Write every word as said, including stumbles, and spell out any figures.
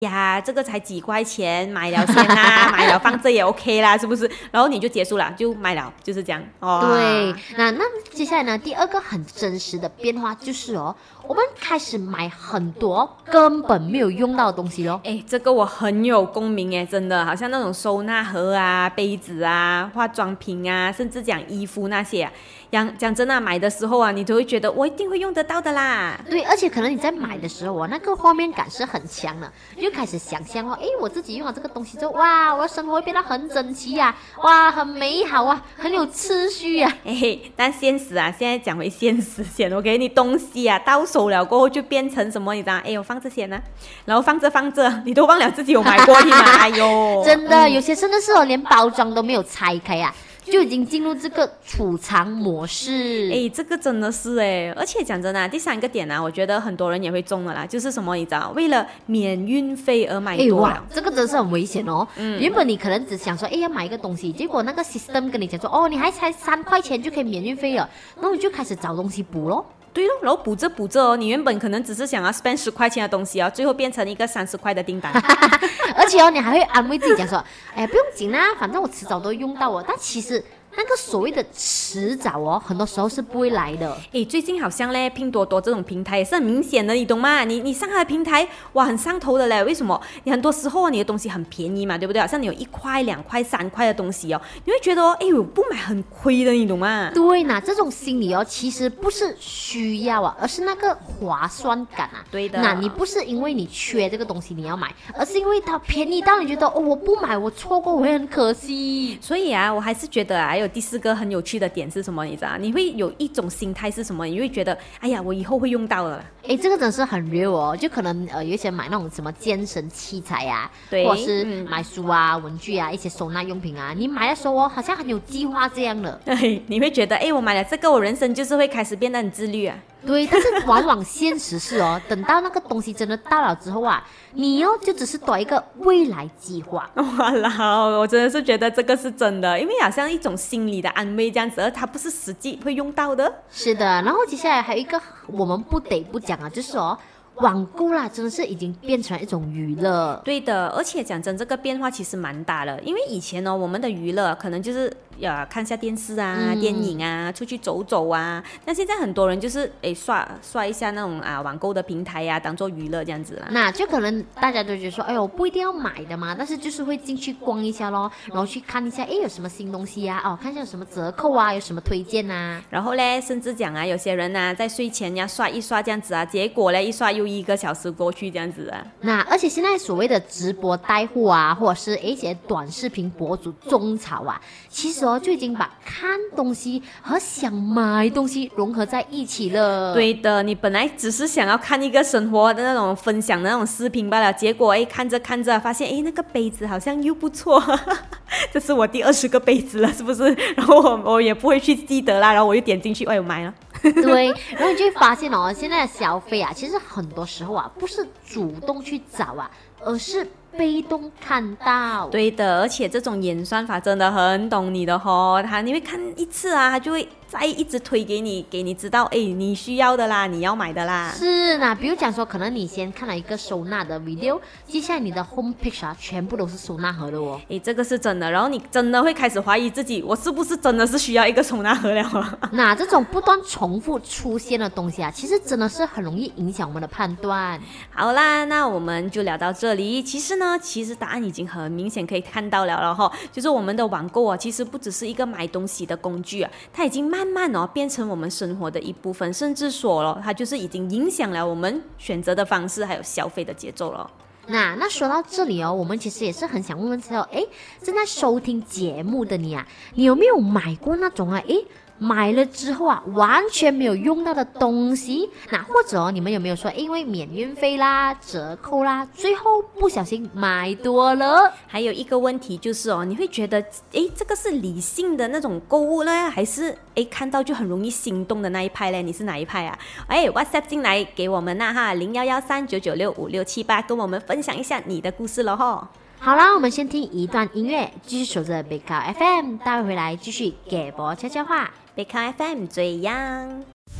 呀，这个才几块钱，买了先啦，买了放这也 OK 啦，是不是？然后你就结束了，就买了，就是这样。哦， 对，那那接下来呢，第二个很真实的变化就是哦，我们开始买很多根本没有用到的东西咯。 哎，这个我很有共鸣哎，真的，好像那种收纳盒啊、杯子啊、化妆品啊，甚至讲衣服那些啊，讲讲真的，买的时候啊，你都会觉得我一定会用得到的啦。 对，而且可能你在买的时候，我那个画面感是很强的，就开始想象哦，诶，我自己用了这个东西之后，哇，我的生活会变得很整齐呀、啊，哇，很美好啊，很有秩序啊。 哎，但现实啊，现在讲回现实先，OK，你东西啊到手了过后就变成什么？你知道？哎，我放这些呢，然后放着放着，你都忘了自己有买过，嘛？哎呦， 真的，有些真的是哦，连包装都没有拆开啊。就已经进入这个储藏模式。 哎，这个真的是哎，而且讲真的、啊，第三个点呢、啊，我觉得很多人也会中了啦，就是什么你知道，为了免运费而买多了。 这个真是很危险哦。嗯、原本你可能只想说，哎，要买一个东西，结果那个 system 跟你讲说，哦，你还才三块钱就可以免运费了，然后你就开始找东西补咯。 对咯，然后补着补着哦，你原本可能只是想要 spend 十块钱的东西哦，最后变成一个三十块的订单。 而且哦，你还会安慰自己讲说，哎，不用紧啦，反正我迟早都会用到哦。但其实那个所谓的迟早哦，很多时候是不会来的。 诶，最近好像嘞，拼多多这种平台也是很明显的，你懂吗？你你上它的平台，哇，很上头的嘞。为什么？你很多时候你的东西很便宜嘛，对不对？好像你有一块、两块、三块的东西哦，你会觉得哦，哎呦，不买很亏的，你懂吗？ 对呐，这种心理哦，其实不是需要啊，而是那个划算感啊。 对的。 那你不是因为你缺这个东西你要买，而是因为它便宜到你觉得哦，我不买我错过我会很可惜。 所以啊，我还是觉得啊。还有第四个很有趣的点是什么？你知道？你会有一种心态是什么？你会觉得，哎呀，我以后会用到的。 哎，这个真是很 real 哦，就可能呃，有一些买那种什么健身器材啊， 对， 或者是买书啊、文具啊、一些收纳用品啊，你买的时候哦，好像很有计划这样的。 对，你会觉得，哎，我买了这个，我人生就是会开始变得很自律啊。 对，但是往往现实是哦，等到那个东西真的到了之后啊，你哦就只是多一个未来计划。 哇啦，我真的是觉得这个是真的，因为好像一种心理的安慰这样子，而它不是实际会用到的。 是的，然后接下来还有一个我们不得不讲啊，就是哦。网购啦，真的是已经变成了一种娱乐。 对的，而且讲真，这个变化其实蛮大的。因为以前呢、哦，我们的娱乐可能就是呃看下电视啊、嗯、电影啊、出去走走啊。那现在很多人就是诶刷刷一下那种啊网购的平台呀、啊，当做娱乐这样子啦。 那就可能大家都觉得说，哎呦，不一定要买的嘛，但是就是会进去逛一下咯，然后去看一下，哎，有什么新东西啊？哦，看一下有什么折扣啊，有什么推荐啊。 然后嘞，甚至讲啊，有些人呢、啊、在睡前要刷一刷这样子啊，结果嘞一刷又一个小时过去这样子啊。 那而且现在所谓的直播带货啊，或者是一些短视频博主种草啊，其实哦就已经把看东西和想买东西融合在一起了。 对的，你本来只是想要看一个生活的那种分享的那种视频罢了，结果哎看着看着发现哎那个杯子好像又不错，这是我第二十个杯子了，是不是？然后我我也不会去记得啦，然后我就点进去，哎呦买了。 对，然后你就会发现哦，现在的消费啊，其实很多时候啊，不是主动去找啊，而是被动看到。 对的，而且这种演算法真的很懂你的吼，他你会看一次啊，他就会再一直推给你，给你知道，哎，你需要的啦，你要买的啦。 是呢，比如讲说，可能你先看了一个收纳的 video， 接下来你的 home page 啊，全部都是收纳盒的哦。 哎，这个是真的，然后你真的会开始怀疑自己，我是不是真的是需要一个收纳盒了？ 那这种不断重复出现的东西啊，其实真的是很容易影响我们的判断。 好啦，那我们就聊到这里。其实呢，其实答案已经很明显可以看到了了哈，就是我们的网购啊，其实不只是一个买东西的工具啊，它已经慢慢哦变成我们生活的一部分，甚至说了，它就是已经影响了我们选择的方式，还有消费的节奏了。 那那说到这里哦，我们其实也是很想问问知道，哎，正在收听节目的你啊，你有没有买过那种啊，哎？买了之后啊，完全没有用到的东西，那或者哦，你们有没有说因为免运费啦、折扣啦，最后不小心买多了？ 还有一个问题就是哦，你会觉得，诶，这个是理性的那种购物呢，还是诶看到就很容易心动的那一派嘞？你是哪一派啊？诶 WhatsApp 进来给我们呐哈，零幺幺三九九六五六七八，跟我们分享一下你的故事了吼。 好啦，我们先听一段音乐，继续守着北考 F M， 待会回来继续给博悄悄话。 北康 F M 最阳。